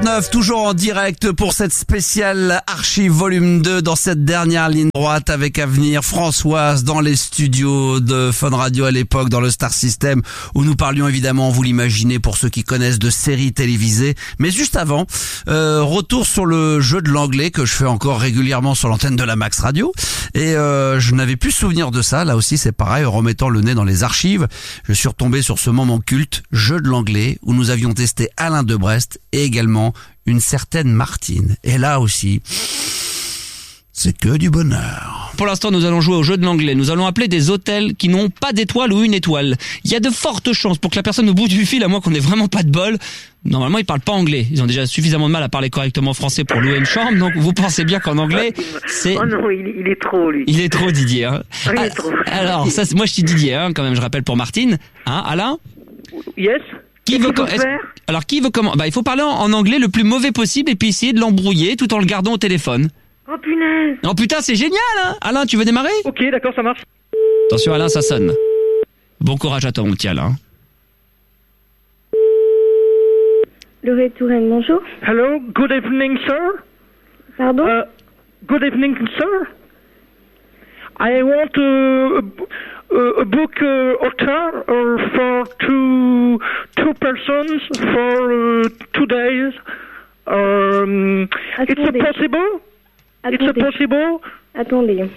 19h39, toujours en direct pour cette spéciale Archive volume 2 dans cette dernière ligne droite avec à venir Françoise dans les studios de Fun Radio à l'époque dans le Star System où nous parlions évidemment, vous l'imaginez pour ceux qui connaissent, de séries télévisées. Mais juste avant, retour sur le jeu de l'anglais que je fais encore régulièrement sur l'antenne de la Max Radio et je n'avais plus souvenir de ça. Là aussi c'est pareil, en remettant le nez dans les archives, je suis retombé sur ce moment culte, jeu de l'anglais, où nous avions testé Alain de Brest et également une certaine Martine. Et là aussi, c'est que du bonheur. Pour l'instant, nous allons jouer au jeu de l'anglais. Nous allons appeler des hôtels qui n'ont pas d'étoile ou une étoile. Il y a de fortes chances pour que la personne au bout du fil, à moins qu'on ait vraiment pas de bol, normalement ils parlent pas anglais. Ils ont déjà suffisamment de mal à parler correctement français pour louer une chambre. Donc vous pensez bien qu'en anglais, c'est... Oh non, il est trop, lui. Il est trop, Didier. Hein. Il est trop. Alors, ça, moi je suis Didier, hein, quand même, je rappelle pour Martine. Hein, Alain? Yes. Qui veut Alors, qui veut comment? Il faut parler en anglais le plus mauvais possible et puis essayer de l'embrouiller tout en le gardant au téléphone. Oh punaise. Oh putain, c'est génial, hein. Alain, tu veux démarrer? Ok, d'accord, ça marche. Attention, Alain, ça sonne. Bon courage à toi, mon petit Alain. Loré Touraine, bonjour. Hello, good evening, sir. Pardon? Good evening, sir. I want a book hotel for two persons for 2 days. It's Attendez. possible? It's Attendez. possible? Attendez.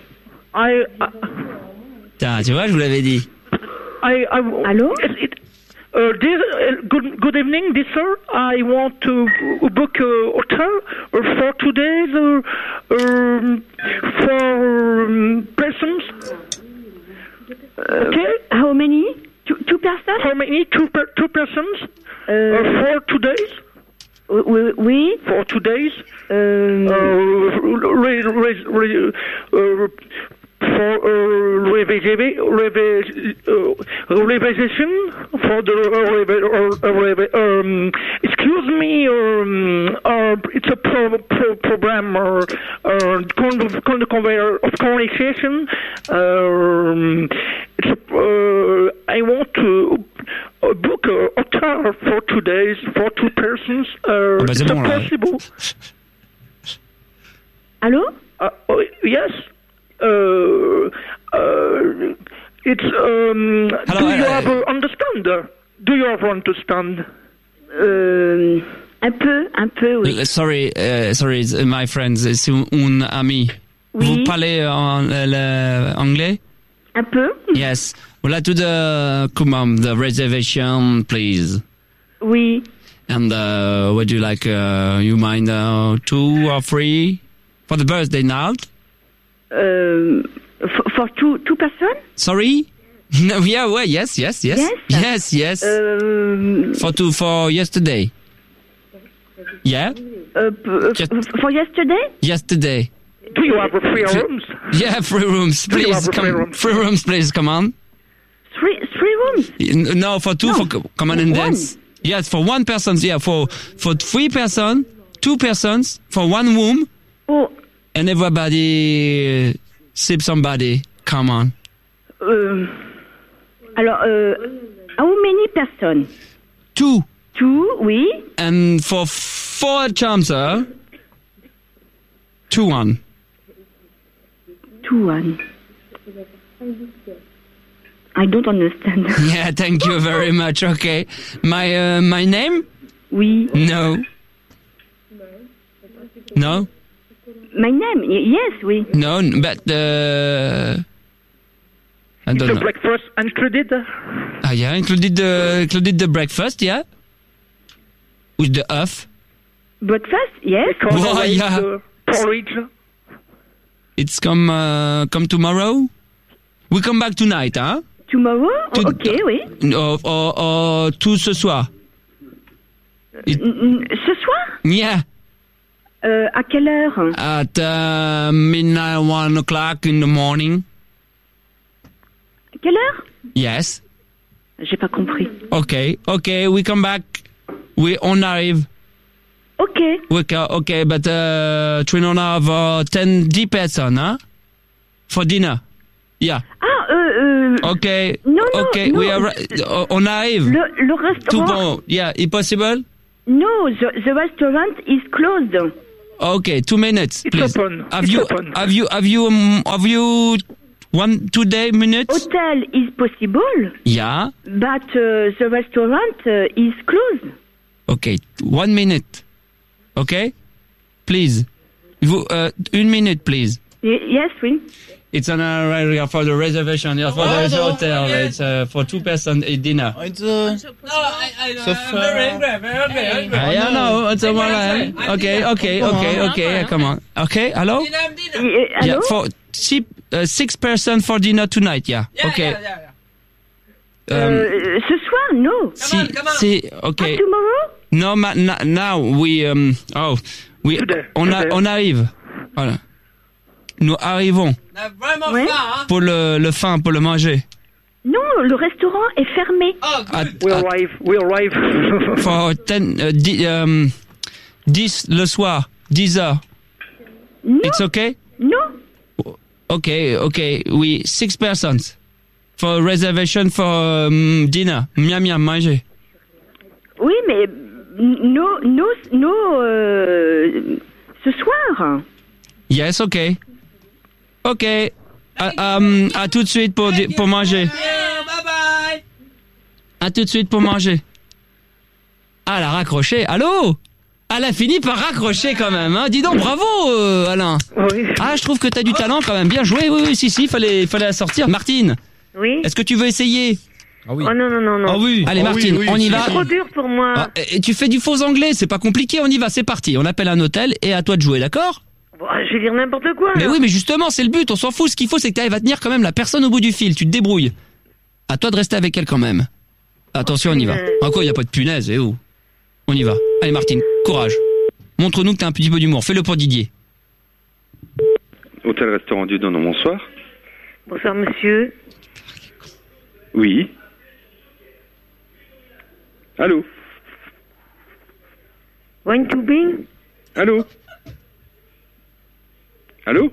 Tiens, tu vois, je vous l'avais dit. Allô? Good evening, this sir. I want to book a hotel for 2 days for persons. Okay. How many? Two persons? How many? Two persons for 2 days. Oui. For 2 days. For revision for the excuse me, it's a program kind of conveyor of conversation. I want to book a hotel for 2 days for 2 persons. C'est it's bon, là. possible. Allô? Yes. It's Hello, do you ever understand? Do you ever understand? Un peu, oui. Sorry, my friends, c'est un ami. Oui. Vous parlez anglais? Un peu? Yes. Would like to the reservation, please. Oui. And would you like, you mind 2 or 3 for the birthday night? For two persons? Sorry? No, yeah, well, yes. Yes? Yes. For yesterday. Yeah? For yesterday? Yesterday. Do you have 3 rooms? Yeah, 3 rooms, Do you please. have 3 rooms? 3 rooms, please, come on. Three rooms? No, for 2, No, come on and one. dance. Yes, for 1 person, yeah, for 3 person, 2 persons, for 1 room, Oh, and everybody sip somebody. Come on. alors, how many persons? 2. Two, oui. And for 4 chancer, 2-1. 2-1. I don't understand. Yeah, thank you very much. Okay. My name? Oui. No. No? My name? Yes, oui. No, but I don't The know. breakfast included? Ah, yeah, included the breakfast, yeah? With the off. Breakfast? Yes. Because Oh, I ate yeah. the porridge. It's come tomorrow? We come back tonight, huh? Tomorrow? To- Ok, oui. Or tout ce soir. Ce soir? Yeah. À quelle heure? At midnight, 1 o'clock in the morning. Quelle heure? Yes. J'ai pas compris. Okay, we come back. On arrive. Ok. Okay, but we don't have 10 person, huh? For dinner. Yeah. Okay. Okay. Non, Okay, non. we are. On arrive. Le Tout restaurant. bon. Yeah, impossible? No, the restaurant is closed. Okay, 2 minutes, It's please. open. Have It's you open. have you 2 minutes? Hotel is possible, Yeah. but the restaurant is closed. Okay, 1 minute. Okay, please. Vous, 1 minute, please. Yes, oui. It's an area for the reservation. Yeah, for the hotel. It's for 2 person dinner. It's Yeah, no, it's a okay. Come on. Okay, hello. Hello? Yeah, for 6 person for dinner tonight. Yeah. Okay. Ce soir, no. Si, okay. Tomorrow? No, now we Today. on arrive. Voilà. Nous arrivons Ouais. pour le faim, pour le manger. Non, le restaurant est fermé. We arrive. For 10 le soir, 10 heures. Non, It's okay? non. Okay. We 6 persons for reservation for dinner. Miam, manger. Oui, mais ce soir. Yes, okay. Okay. À tout de suite pour manger. À tout de suite pour manger. Ah, elle a raccroché. Allô? Elle a fini par raccrocher quand même, hein. Dis donc, bravo, Alain. Oui. Ah, je trouve que t'as du talent quand même. Bien joué. Oui, si, fallait la sortir. Martine, Oui. est-ce que tu veux essayer? Ah oui. Oh non. Ah oui. Allez, Ah Martine, oui, on y si, va. C'est trop dur pour moi. Ah, et tu fais du faux anglais, c'est pas compliqué, on y va, c'est parti. On appelle un hôtel et à toi de jouer, d'accord? Bon, je vais dire n'importe quoi. Mais alors. oui, mais justement, c'est le but, on s'en fout. Ce qu'il faut, c'est que tu arrives à tenir quand même la personne au bout du fil. Tu te débrouilles. À toi de rester avec elle quand même. Attention, on y va. En quoi, il n'y a pas de punaise, eh oh. On y va. Allez, Martine, courage. Montre-nous que t'as un petit peu d'humour. Fais-le pour Didier. Hôtel-restaurant du Don, bonsoir. Bonsoir, monsieur. Oui. Allô? Wine to Bing? Allô? Allô?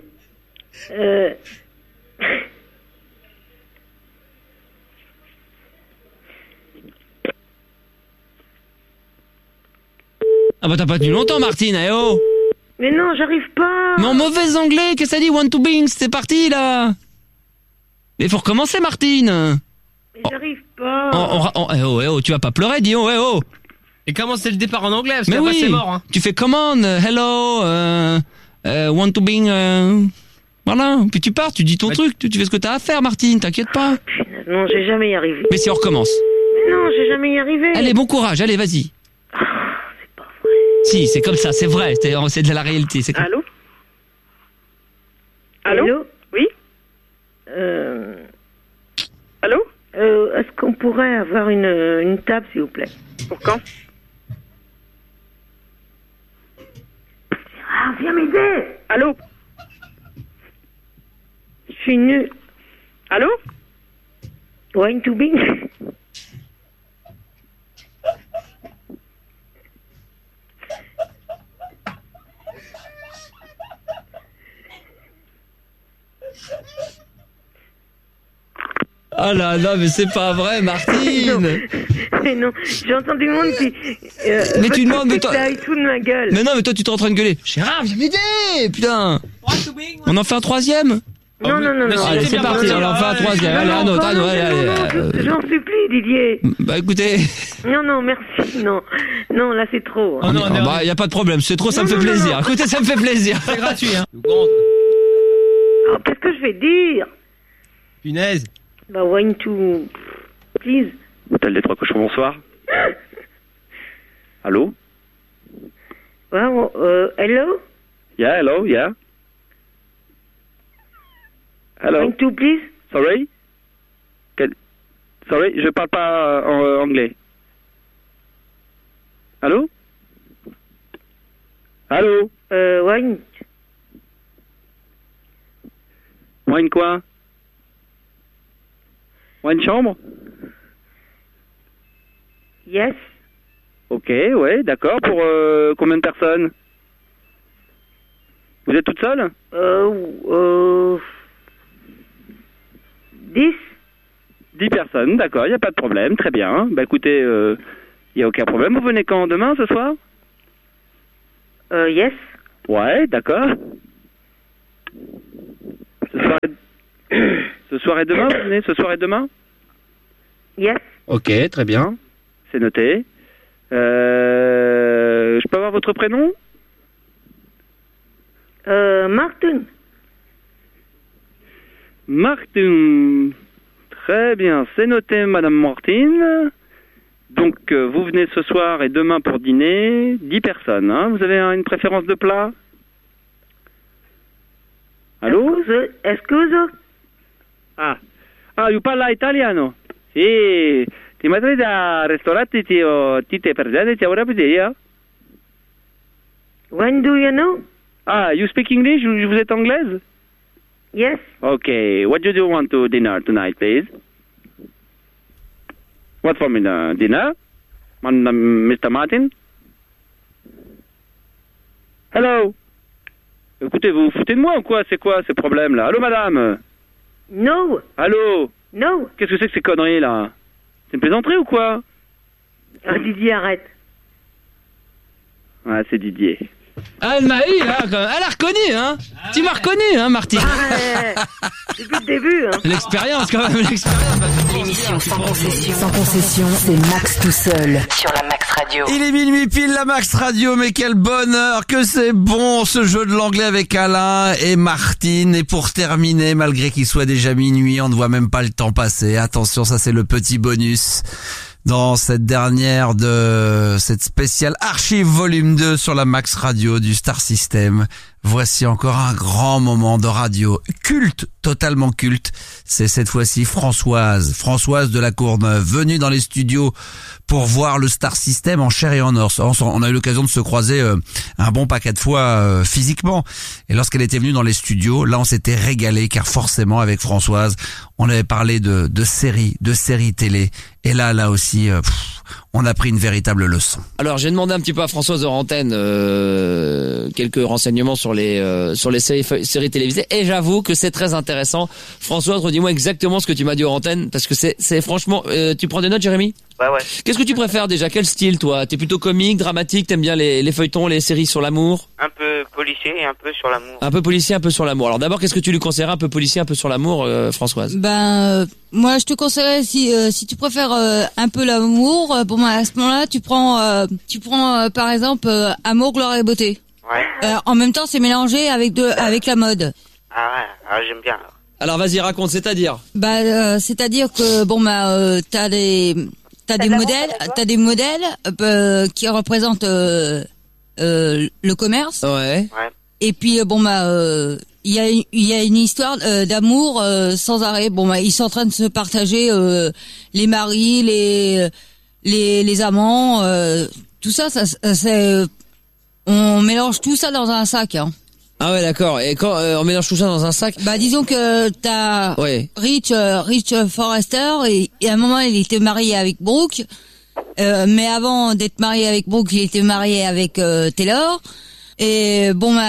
Ah bah t'as pas tenu longtemps, Martine, eh oh. Mais non, j'arrive pas. Non, mauvais anglais, qu'est-ce que ça dit? One to Bing, c'est parti, là. Mais faut recommencer, Martine. Mais j'arrive pas. Eh oh, tu vas pas pleurer, dis oh, eh oh. Et comment c'est le départ en anglais? Parce Mais qu'après oui, c'est mort. Hein. tu fais commande, hello, want to bing, voilà. Puis tu pars, tu dis ton truc, tu fais ce que t'as à faire, Martine, t'inquiète pas. Punaise, non, j'ai jamais y arrivé. Mais si on recommence. Mais non, j'ai jamais y arrivé. Allez, bon courage, allez, vas-y. C'est pas vrai. Si, c'est comme ça, c'est vrai, c'est de la réalité. C'est comme... Allô? Allô? Oui? Allô? Est-ce qu'on pourrait avoir une table, s'il vous plaît? Pour quand? Ah, viens m'aider. Allô? Je suis nulle. Allô? Wine to Bing? Ah là, non, mais c'est pas vrai, Martine. Mais non, j'ai entendu le monde qui... Mais tu demandes, mais toi... Ça aille tout de ma gueule. Mais non, mais toi, tu t'es en train de gueuler. Gérard, viens m'aider, putain. On en fait un troisième? Non. Allez, c'est parti, on en fait un troisième. Allez, un autre, allez. J'en supplie, Didier. Bah écoutez... Non, merci, non. Non, là, c'est trop. Oh non, Ah, bah, y a pas de problème, c'est trop, ça me fait plaisir. Écoutez, ça me fait plaisir. C'est gratuit, hein. Oh, qu'est-ce que je vais dire? Punaise. Bah, wine to... Please. Hôtel des Trois Cochons, bonsoir. Allô? Well, hello? Yeah, hello, yeah. Hello? Wine to, please? Sorry? Sorry, je parle pas anglais. Allô? Allô? Wine. Wine quoi? Wine chambre? Yes. Ok, ouais, d'accord. Pour combien de personnes? Vous êtes toute seule? 10? 10 personnes, d'accord, il n'y a pas de problème, très bien. Bah écoutez, Il n'y a aucun problème. Vous venez quand? Demain, ce soir? Yes. Ouais, d'accord. Ce soir et demain, vous venez? Ce soir et demain? Yes. Ok, très bien. C'est noté. Je peux avoir votre prénom? Martin. Martin. Très bien, c'est noté, Madame Martin. Donc, vous venez ce soir et demain pour dîner. 10 personnes, hein. Vous avez une préférence de plat? Allô? Scusa. Ah, you parla italiano? Sì, ti metti al ristorante, ti te presenti, ti avrei pizzeria? When do you know? Ah, you speak English? Vous êtes anglaise? Yes. Okay, what do you want to dinner tonight, please? What for dinner? Mr. Martin? Hello? Écoutez, vous vous foutez de moi ou quoi? C'est quoi ces problèmes-là? Allô, madame? No. Allô? No. Qu'est-ce que c'est que ces conneries-là? C'est une plaisanterie ou quoi? Didier, arrête. Ah, c'est Didier. Ah, elle m'a eu, là, quand même. Elle a reconnu, hein. Tu m'as reconnu, hein, Martine. Depuis le début, hein. L'expérience, quand même, l'expérience. L'émission sans concession, c'est Max tout seul sur la Max Radio. Il est minuit pile, la Max Radio, mais quel bonheur que c'est bon ce jeu de l'anglais avec Alain et Martine. Et pour terminer, malgré qu'il soit déjà minuit, on ne voit même pas le temps passer. Attention, ça c'est le petit bonus dans cette dernière de cette spéciale Archive volume 2 sur la Max Radio du Star System. Voici encore un grand moment de radio culte, totalement culte. C'est cette fois-ci Françoise de la Courneuve, venue dans les studios pour voir le Star System en chair et en os. On a eu l'occasion de se croiser un bon paquet de fois physiquement. Et lorsqu'elle était venue dans les studios, là on s'était régalé car forcément avec Françoise, on avait parlé de séries télé. Et là aussi, on a pris une véritable leçon. Alors j'ai demandé un petit peu à Françoise hors antenne quelques renseignements sur les séries télévisées et j'avoue que c'est très intéressant. Françoise, redis-moi exactement ce que tu m'as dit hors antenne parce que c'est franchement tu prends des notes, Jérémy? Ouais. Qu'est-ce que tu préfères déjà? Quel style toi? T'es plutôt comique, dramatique, t'aimes bien les feuilletons, les séries sur l'amour? Un peu policier et un peu sur l'amour. Un peu policier, un peu sur l'amour. Alors d'abord, qu'est-ce que tu lui conseillerais? Un peu policier, un peu sur l'amour, Françoise? Moi je te conseillerais si tu préfères un peu l'amour, à ce moment-là tu prends par exemple Amour, gloire et beauté. Ouais. En même temps c'est mélangé avec la mode. Ah ouais, j'aime bien. Alors vas-y, raconte, c'est-à-dire? C'est-à-dire que t'as des modèles qui représentent le commerce. Ouais. Et puis il y a une histoire d'amour sans arrêt. Ils sont en train de se partager les maris, les amants, tout ça c'est on mélange tout ça dans un sac, hein. Ah ouais, d'accord. Et quand on mélange tout ça dans un sac? Disons que t'as Rich Forrester et à un moment il était marié avec Brooke, mais avant d'être marié avec Brooke, il était marié avec Taylor. Et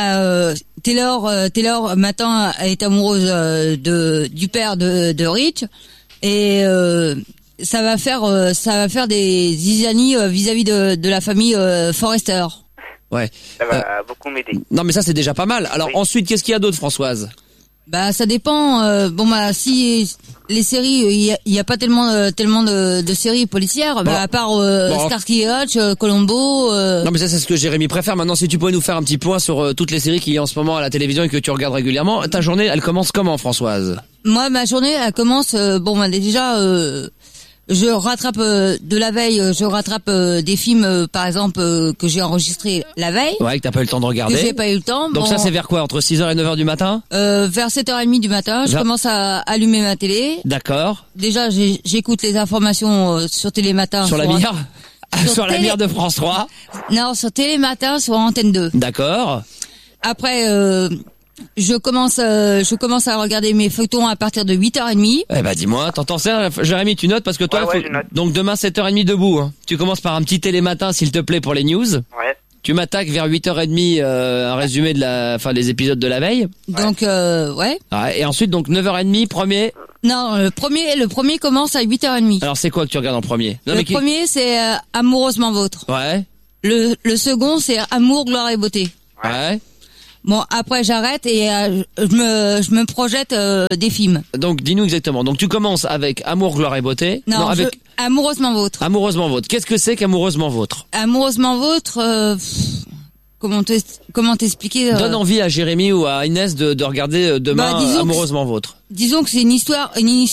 Taylor maintenant est amoureuse du père de Rich et ça va faire des zizanies vis-à-vis de la famille Forrester. Ouais. Ça va beaucoup m'aider. Non mais ça c'est déjà pas mal. Alors ensuite, qu'est-ce qu'il y a d'autre, Françoise? Ça dépend. Si les séries, il y a pas tellement de séries policières, à part Starsky et Hutch, Columbo. Non mais ça c'est ce que Jérémy préfère. Maintenant, si tu pouvais nous faire un petit point sur toutes les séries qu'il y a en ce moment à la télévision et que tu regardes régulièrement, ta journée, elle commence comment, Françoise? Moi, ma journée, elle commence. Déjà. Je rattrape de la veille, des films par exemple que j'ai enregistrés la veille. Ouais, que t'as pas eu le temps de regarder. Que j'ai pas eu le temps. Donc ça c'est vers quoi? Entre 6h et 9h du matin? Vers 7h30 du matin, je commence à allumer ma télé. D'accord. Déjà j'écoute les informations sur Télématin. Sur la mire? Sur la mire de France 3? Non, sur Télématin sur Antenne 2. D'accord. Après je commence à regarder mes feuilletons à partir de 8h30. Dis-moi, t'entends ça, Jérémy, tu notes parce que toi, donc demain 7h30 debout, hein. Tu commences par un petit Télématin, s'il te plaît, pour les news. Ouais. Tu m'attaques vers 8h30, un résumé des épisodes de la veille. Donc, ouais. Et ensuite, donc 9h30, premier. Non, le premier commence à 8h30. Alors c'est quoi que tu regardes en premier? Non, le premier, c'est Amoureusement Vôtre. Ouais. Le second, c'est Amour, Gloire et Beauté. Ouais. Bon, après j'arrête et je me projette des films. Donc dis-nous exactement. Donc tu commences avec Amour, Gloire et Beauté. Non, avec Amoureusement Vôtre. Amoureusement Vôtre. Qu'est-ce que c'est qu'Amoureusement Vôtre? Amoureusement Vôtre, comment t'expliquer Donne envie à Jérémy ou à Inès de regarder demain Amoureusement Vôtre. Disons que c'est une histoire,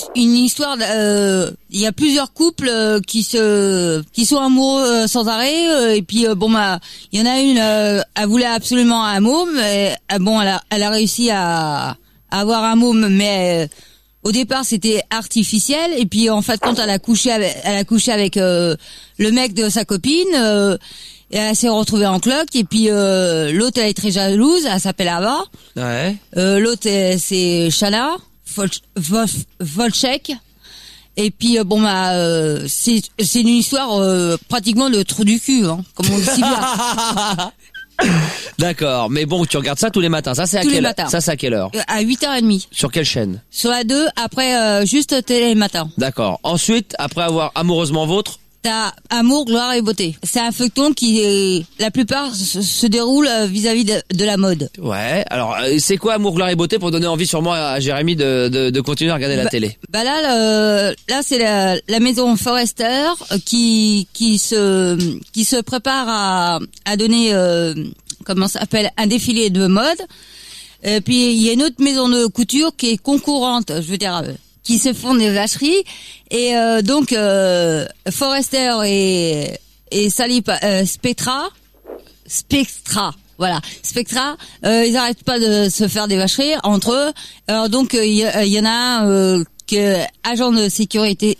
il y a plusieurs couples qui sont amoureux sans arrêt, et puis il y en a une, elle voulait absolument un môme, et, elle a réussi à avoir un môme, mais au départ c'était artificiel, et puis en fait quand elle a couché avec le mec de sa copine, et elle s'est retrouvée en cloque, et puis l'autre elle est très jalouse, elle s'appelle Ava. Ouais. L'autre c'est Shana Volchek. Et puis c'est une histoire pratiquement de trou du cul, hein, comme on dit si bien. D'accord, mais bon, tu regardes ça tous les matins. Ça c'est à quelle heure? Ça c'est à quelle heure? À 8h30. Sur quelle chaîne? Sur la 2, après juste Télé Matin. D'accord. Ensuite, après avoir Amoureusement Vôtre, t'as Amour, Gloire et Beauté. C'est un feuilleton qui, la plupart, se déroule vis-à-vis de la mode. Ouais. Alors, c'est quoi Amour, Gloire et Beauté pour donner envie sûrement à Jérémy de continuer à regarder la télé? Là c'est la maison Forrester qui se prépare à donner comment ça s'appelle, un défilé de mode. Et puis il y a une autre maison de couture qui est concurrente, je veux dire, qui se font des vacheries, et donc Forrester et Sally Spectra, voilà, Spectra, ils arrêtent pas de se faire des vacheries entre eux. Alors donc il y en a un agent de sécu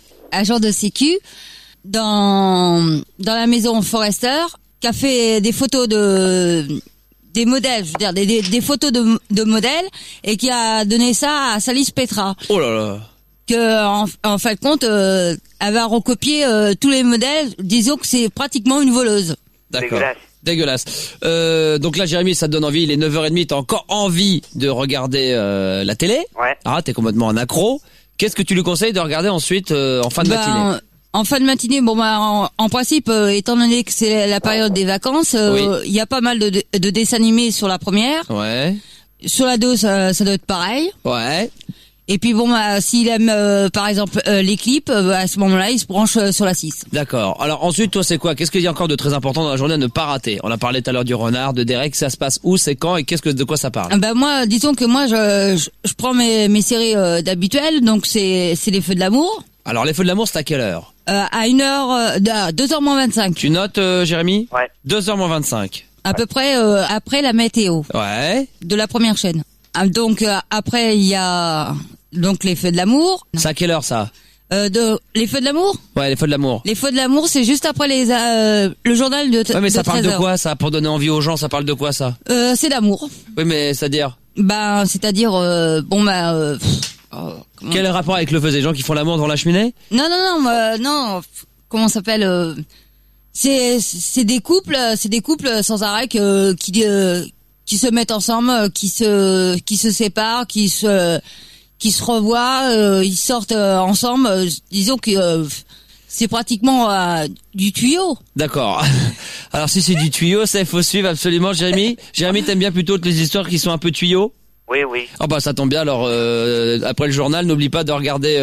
dans la maison Forrester, qui a fait des photos des modèles, je veux dire des photos de modèles, et qui a donné ça à Sally Spectra. Oh là là. Que en fin de compte, elle va recopier tous les modèles. Disons que c'est pratiquement une voleuse. D'accord. Dégueulasse. Donc là, Jérémy, ça te donne envie. Il est 9h30, t'as encore envie de regarder la télé. Ouais. Ah, t'es complètement un accro. Qu'est-ce que tu lui conseilles de regarder ensuite en fin de matinée? En fin de matinée, en principe, étant donné que c'est la période des vacances, il y a pas mal de dessins animés sur la première. Ouais. Sur la 2, ça doit être pareil. Ouais. Et puis s'il aime par exemple les clips, à ce moment-là, il se branche sur la 6. D'accord. Alors ensuite, toi, c'est quoi? Qu'est-ce qu'il y a encore de très important dans la journée à ne pas rater? On a parlé tout à l'heure du renard, de Derek. Ça se passe où? C'est quand? Et de quoi ça parle? Moi, disons que moi, je prends mes séries d'habituelles. Donc c'est les Feux de l'amour. Alors les Feux de l'amour, c'est à quelle heure? À 2h moins 25. Tu notes, Jérémy? Ouais. 2h moins 25. À peu près après la météo. Ouais. De la première chaîne. Donc après il y a donc les Feux de l'amour. C'est à quelle heure ça? Les Feux de l'amour? Ouais, les Feux de l'amour. Les Feux de l'amour, c'est juste après le journal de 13h. Ouais, mais ça parle de quoi ça? Pour donner envie aux gens, ça parle de quoi ça? C'est l'amour. Oui, mais c'est-à-dire? C'est-à-dire quel est le rapport avec le feu? Des gens qui font l'amour devant la cheminée? Non. Comment ça s'appelle? C'est des couples sans arrêt qui se mettent ensemble, qui se séparent, qui se revoient, ils sortent ensemble. Disons que c'est pratiquement du tuyau. D'accord. Alors si c'est du tuyau, ça il faut suivre absolument, Jérémy. Jérémy, t'aimes bien plutôt les histoires qui sont un peu tuyaux? Oui. Ah ça tombe bien. Alors après le journal, n'oublie pas de regarder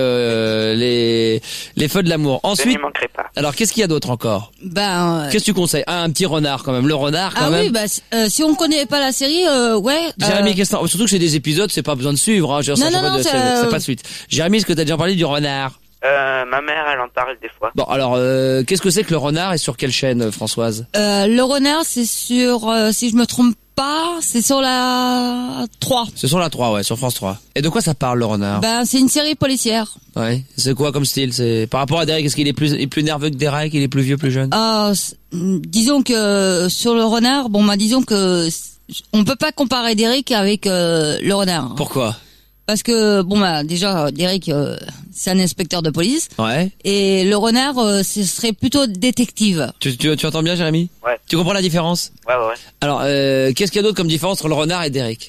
les Feux de l'amour. Ensuite, je n'y manquerai pas. Alors qu'est-ce qu'il y a d'autre encore? Qu'est-ce que tu conseilles? Un petit renard quand même. Le renard quand même. Oui, si on connaît pas la série, ouais. Jérémy, surtout que c'est des épisodes, c'est pas besoin de suivre. Hein. C'est pas de suite. Jérémy, est-ce que t'as déjà parlé du renard? Ma mère, elle en parle des fois. Bon, alors, qu'est-ce que c'est que le renard et sur quelle chaîne, Françoise? Le renard, c'est sur, si je me trompe pas, c'est sur la 3. C'est sur la 3, ouais, sur France 3. Et de quoi ça parle, le renard? C'est une série policière. Ouais. C'est quoi comme style? C'est par rapport à Derek, est-ce qu'il est plus nerveux que Derek? Il est plus vieux, plus jeune? Disons que sur le renard, disons que on peut pas comparer Derek avec le renard. Pourquoi? Parce que déjà Derek c'est un inspecteur de police. Ouais. Et le renard ce serait plutôt détective. Tu entends bien, Jérémy? Ouais. Tu comprends la différence? Ouais. Alors qu'est-ce qu'il y a d'autre comme différence entre le renard et Derek?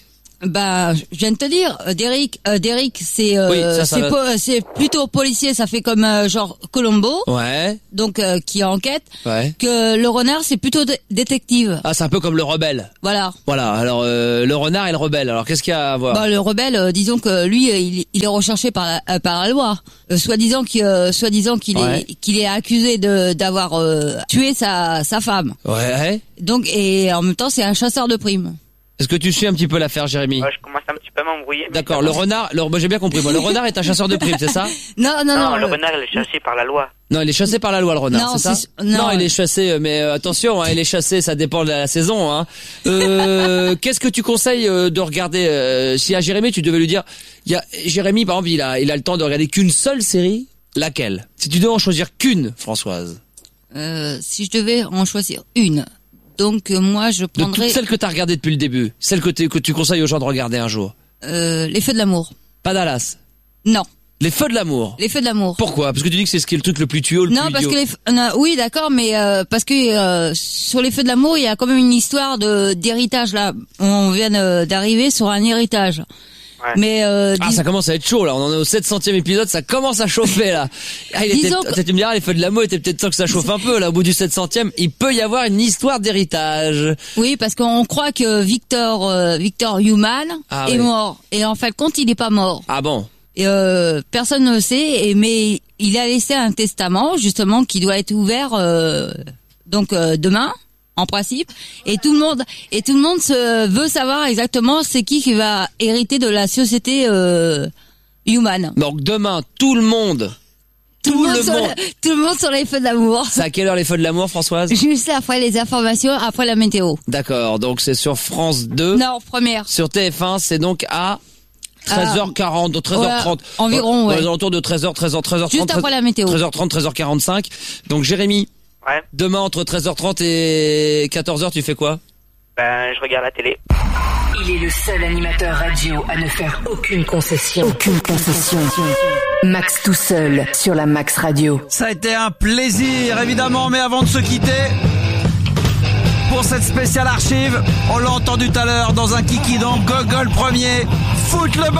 Bah, je viens de te dire, Derrick, c'est Oui, ça va. c'est plutôt policier, ça fait comme genre Colombo, Ouais. donc qui enquête. Ouais. Que le renard, c'est plutôt détective. Ah, c'est un peu comme le rebelle. Voilà. Voilà. Alors le renard et le rebelle. Alors qu'est-ce qu'il y a à voir? Bah, le rebelle, disons que lui, il est recherché par la loi, soi-disant qu'il Ouais. qu'il est accusé d'avoir tué sa femme. Ouais. Donc et en même temps, c'est un chasseur de primes. Est-ce que tu suis un petit peu l'affaire, Jérémy? Je commence un petit peu à m'embrouiller. mais D'accord. ça Le va. renard. Moi, j'ai bien compris. Moi, le renard est un chasseur de primes, c'est ça? Non, Non, le renard, il est chassé par la loi. Non, il est chassé par la loi, le renard, Non, c'est ça? non. Il est chassé, mais attention, hein, il est chassé, ça dépend de la saison. Hein. Qu'est-ce que tu conseilles de regarder si à Jérémy, tu devais lui dire, Jérémy, par exemple, il a le temps de regarder qu'une seule série, laquelle? Si tu devais en choisir qu'une, Françoise. Si je devais en choisir une, donc moi je De prendrais toutes celles que tu as regardées depuis le début, celles que tu conseilles aux gens de regarder un jour. Les Feux de l'amour. Pas Dallas. Non, Les Feux de l'amour. les Feux de l'amour. Pourquoi? Parce que tu dis que c'est ce qui est le truc le plus tueux, le Non, plus parce idiot. que oui, d'accord, mais parce que sur les Feux de l'amour, il y a quand même une histoire d'héritage là. On vient d'arriver sur un héritage. Ouais. Mais Ça commence à être chaud là, on en est au 700e épisode, ça commence à chauffer là. Disons que- Tu me diras, les Feux de l'amour était peut-être temps que ça chauffe un peu là, au bout du 700e, il peut y avoir une histoire d'héritage. oui, parce qu'on croit que Victor Human Ah est ouais. mort, et en fait, compte, il est pas mort. Ah bon? Et, personne ne le sait, mais il a laissé un testament justement qui doit être ouvert demain en principe, et tout le monde veut savoir exactement c'est qui va hériter de la société Human. Donc demain, tout le monde. Tout le monde sur les Feux d'amour. C'est à quelle heure les Feux de l'amour, Françoise? Juste après les informations, après la météo. D'accord, donc c'est sur France 2. Non, première. Sur TF1, c'est donc à 13h40, donc 13h30. Ouais, environ, ouais. Dans les alentours de 13h30. Juste après la météo. 13h30, 13h45. Donc Jérémy, Ouais. demain entre 13h30 et 14h, tu fais quoi? Je regarde la télé. Il est le seul animateur radio à ne faire aucune concession. Aucune concession. Max tout seul sur la Max Radio. Ça a été un plaisir, évidemment, mais avant de se quitter, pour cette spéciale archive, on l'a entendu tout à l'heure dans un kiki dans Gogol premier, foot le